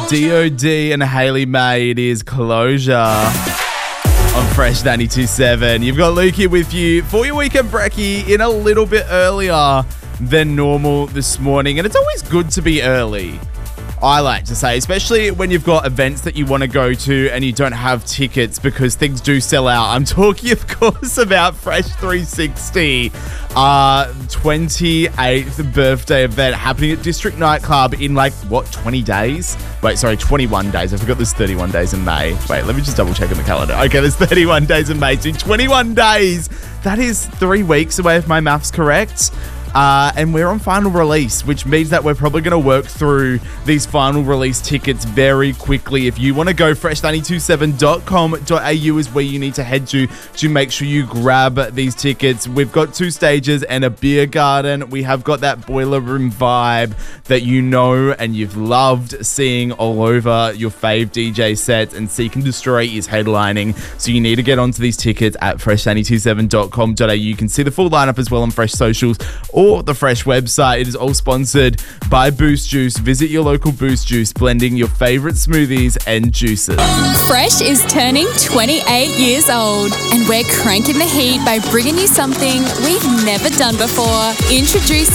D.O.D. and Hayley May. It is Closure on Fresh 92.7. You've got Luke here with you for your weekend brekkie in a little bit earlier than normal this morning. And it's always good to be early, I like to say, especially when you've got events that you want to go to and you don't have tickets because things do sell out. I'm talking, of course, about Fresh 360, 28th birthday event happening at District Nightclub in 20 days? Wait, sorry, 21 days. I forgot there's 31 days in May. Wait, let me just double check on the calendar. Okay, there's 31 days in May. So 21 days. That is 3 weeks away if my math's correct. And we're on final release, which means that we're probably going to work through these final release tickets very quickly. If you want to go, fresh927.com.au is where you need to head to make sure you grab these tickets. We've got 2 stages and a beer garden. We have got that boiler room vibe that you know and you've loved seeing all over your fave DJ sets, and Seek and Destroy is headlining. So you need to get onto these tickets at fresh927.com.au. You can see the full lineup as well on Fresh socials or the Fresh website. It is all sponsored by Boost Juice. Visit your local Boost Juice, blending your favorite smoothies and juices. Fresh is turning 28 years old, and we're cranking the heat by bringing you something we've never done before. Introducing